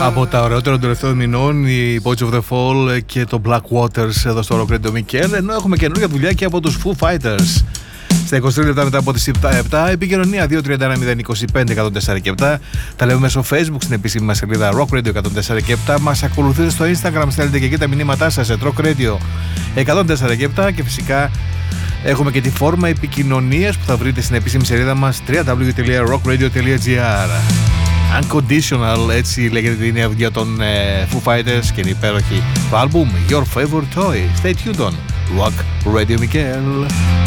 Από τα ωραιότερα των τελευταίων μηνών, η Boys of the Fall και το Black Waters εδώ στο Rock Radio Mikkel, ενώ έχουμε καινούργια δουλειά και από τους Foo Fighters. Στα 23 λεπτά μετά από τις 7, επικοινωνία 231-025-104 και 7. Τα λέμε μέσω Facebook στην επίσημη μας σελίδα Rock Radio 104 και 7. Μας ακολουθείτε στο Instagram, στέλνετε και εκεί τα μηνύματά σας σε Rock Radio 104 και 7. Και φυσικά έχουμε και τη φόρμα επικοινωνίας που θα βρείτε στην επίσημη σελίδα μας www.rockradio.gr. Unconditional, έτσι λέγεται την νέα δουλειά των Foo Fighters και είναι υπέροχη. Το album Your Favorite Toy. Stay tuned on Rock Radio Mikkel.